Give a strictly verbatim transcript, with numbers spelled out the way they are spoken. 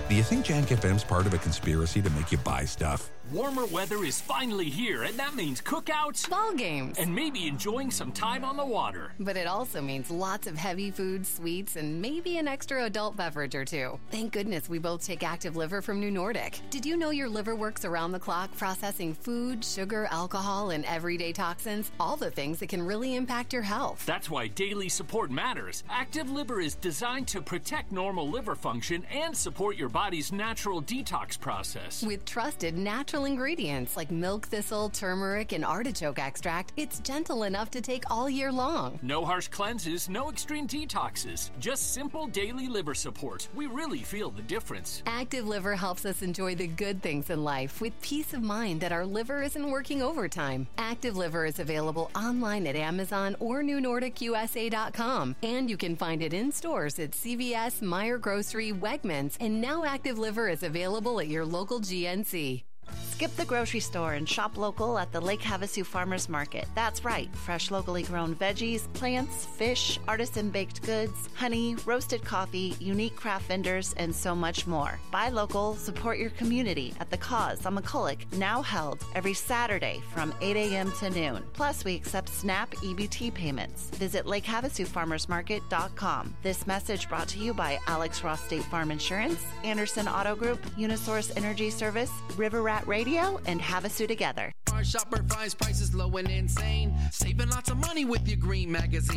Do you think Jank F M's part of a conspiracy to make you buy stuff? Warmer weather is finally here, and that means cookouts, ball games, and maybe enjoying some time on the water. But it also means lots of heavy foods, sweets, and maybe an extra adult beverage or two. Thank goodness we both take Active Liver from New Nordic. Did you know your liver works around the clock processing food, sugar, alcohol, and everyday toxins? All the things that can really impact your health. That's why daily support matters. Active Liver is designed to protect normal liver function and support your body's natural detox process. With trusted natural ingredients like milk thistle, turmeric, and artichoke extract, it's gentle enough to take all year long. No harsh cleanses, no extreme detoxes, just simple daily liver support. We really feel the difference. Active Liver helps us enjoy the good things in life with peace of mind that our liver isn't working overtime. Active Liver is available online at Amazon or new nordic u s a dot com, and you can find it in stores at C V S, Meijer Grocery, Wegmans, and now Active Liver is available at your local G N C. Skip the grocery store and shop local at the Lake Havasu Farmers Market. That's right, fresh locally grown veggies, plants, fish, artisan baked goods, honey, roasted coffee, unique craft vendors, and so much more. Buy local, support your community at The Cause on McCulloch, now held every Saturday from eight a.m. to noon. Plus, we accept SNAP E B T payments. Visit lake havasu farmers market dot com. This message brought to you by Alex Ross State Farm Insurance, Anderson Auto Group, Unisource Energy Service, River Rat Radio, and Havasu Together. Our shopper finds prices low and insane, saving lots of money with your green magazine.